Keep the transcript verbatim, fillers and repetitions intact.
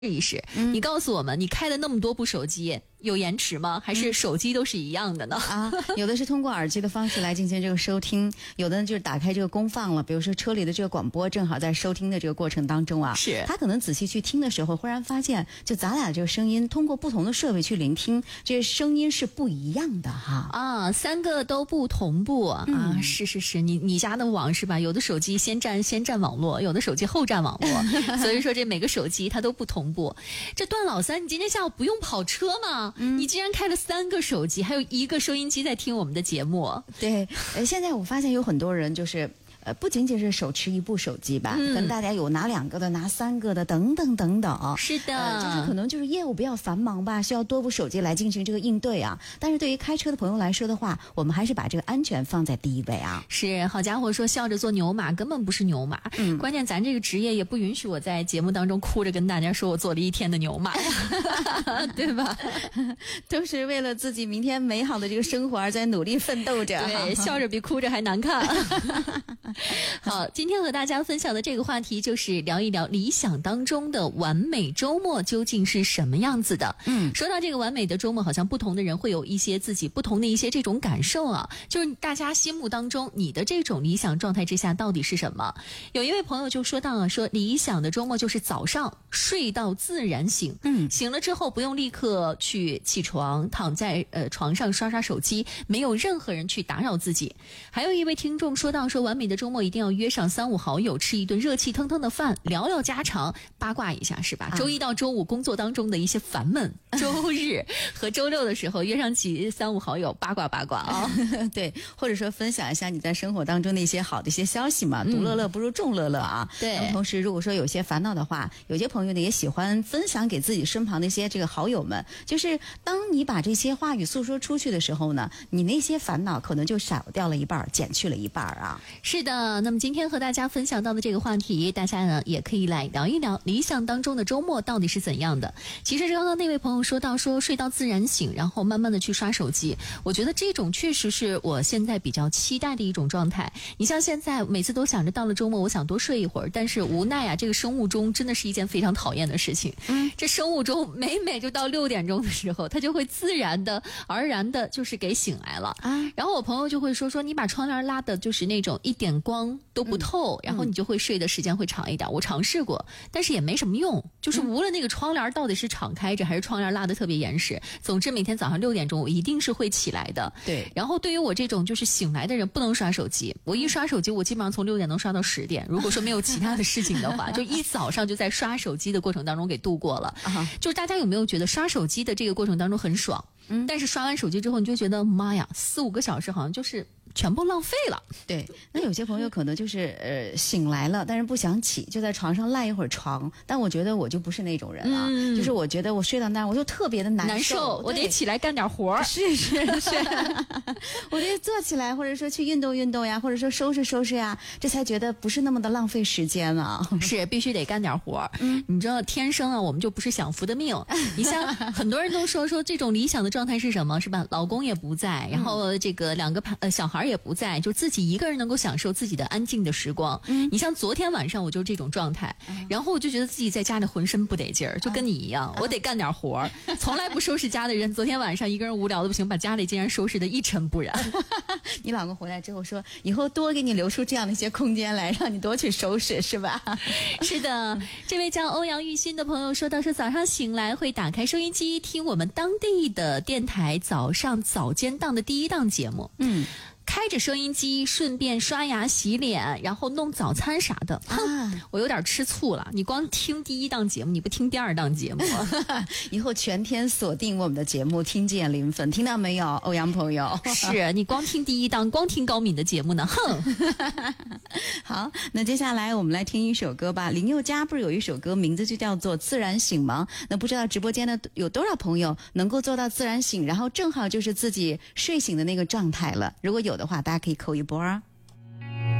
试一试、嗯、你告诉我们你开了那么多部手机有延迟吗？还是手机都是一样的呢？ 啊，有的是通过耳机的方式来进行这个收听，有的就是打开这个功放了，比如说车里的这个广播正好在收听的这个过程当中啊， 是他可能仔细去听的时候忽然发现就咱俩这个声音通过不同的设备去聆听，这个声音是不一样的哈。 啊，三个都不同步啊、嗯、是是是，你你家的网是吧，有的手机先占先占网络，有的手机后占网络所以说这每个手机它都不同步。这段老三你今天下午不用跑车吗？嗯、你竟然开了三个手机还有一个收音机在听我们的节目。 对，呃，现在我发现有很多人就是呃，不仅仅是手持一部手机吧，嗯、跟大家有拿两个的、拿三个的，等等等等。 是的、 呃，就是可能就是业务比较繁忙吧，需要多部手机来进行这个应对啊。但是对于开车的朋友来说的话，我们还是把这个安全放在第一位啊。 是，好家伙，说笑着做牛马根本不是牛马，嗯、关键咱这个职业也不允许我在节目当中哭着跟大家说我做了一天的牛马，对吧？ 都是为了自己明天美好的这个生活而在努力奋斗着。 对，笑着比哭着还难看。好，今天和大家分享的这个话题就是聊一聊理想当中的完美周末究竟是什么样子的。嗯，说到这个完美的周末，好像不同的人会有一些自己不同的一些这种感受啊，就是大家心目当中你的这种理想状态之下到底是什么？有一位朋友就说到啊，说理想的周末就是早上睡到自然醒，嗯，醒了之后不用立刻去起床，躺在呃床上刷刷手机，没有任何人去打扰自己。还有一位听众说到说完美的周末一定要约上三五好友吃一顿热气腾腾的饭，聊聊家常，八卦一下是吧、啊、周一到周五工作当中的一些烦闷，周日和周六的时候约上几三五好友八卦八卦啊、 哦、对，或者说分享一下你在生活当中的一些好的一些消息嘛，独乐乐不如众乐乐啊。 对、 嗯、同时如果说有些烦恼的话，有些朋友呢也喜欢分享给自己身旁的一些这个好友们，就是当你把这些话语诉说出去的时候呢，你那些烦恼可能就少掉了一半，减去了一半啊。 是的，那么今天和大家分享到的这个话题，大家呢也可以来聊一聊理想当中的周末到底是怎样的。其实刚刚那位朋友说到说睡到自然醒，然后慢慢的去刷手机，我觉得这种确实是我现在比较期待的一种状态。你像现在每次都想着到了周末我想多睡一会儿，但是无奈啊，这个生物钟真的是一件非常讨厌的事情。嗯，这生物钟每每就到六点钟的时候，它就会自然的而然的就是给醒来了啊。然后我朋友就会说说你把窗帘拉的就是那种一点光都不透、嗯、然后你就会睡的时间会长一点、嗯、我尝试过，但是也没什么用，就是无论那个窗帘到底是敞开着还是窗帘拉得特别严实，总之每天早上六点钟我一定是会起来的。 对， 然后对于我这种就是醒来的人不能刷手机，我一刷手机我基本上从六点能刷到十点，如果说没有其他的事情的话就一早上就在刷手机的过程当中给度过了、uh-huh. 就是大家有没有觉得刷手机的这个过程当中很爽，嗯，但是刷完手机之后你就觉得妈呀，四五个小时好像就是全部浪费了。 对，那有些朋友可能就是呃醒来了，但是不想起，就在床上赖一会儿床。但我觉得我就不是那种人啊，嗯、就是我觉得我睡到那儿我就特别的难受， 难受我得起来干点活。 是是是，我得坐起来，或者说去运动运动呀，或者说收拾收拾呀，这才觉得不是那么的浪费时间啊。 是，必须得干点活。嗯，你知道天生啊，我们就不是享福的命。你像很多人都说说这种理想的状态是什么，是吧？老公也不在，然后这个两个呃小孩也不在，就自己一个人能够享受自己的安静的时光。嗯，你像昨天晚上我就这种状态、嗯、然后我就觉得自己在家里浑身不得劲儿，就跟你一样、嗯、我得干点活儿、嗯、从来不收拾家的人昨天晚上一个人无聊的不行，把家里竟然收拾得一尘不染。 你老公回来之后说以后多给你留出这样的一些空间来，让你多去收拾，是吧？ 是的，这位叫欧阳玉新的朋友说到说早上醒来会打开收音机听我们当地的电台早上早间档的第一档节目。嗯，开着收音机顺便刷牙洗脸然后弄早餐啥的、啊、我有点吃醋了，你光听第一档节目你不听第二档节目以后全天锁定我们的节目听见零分，听到没有欧阳朋友？ 是你光听第一档光听高敏的节目呢，哼。 好，那接下来我们来听一首歌吧。林宥嘉不是有一首歌名字就叫做自然醒吗？那不知道直播间的有多少朋友能够做到自然醒，然后正好就是自己睡醒的那个状态了，如果有的话大家可以扣一波啊。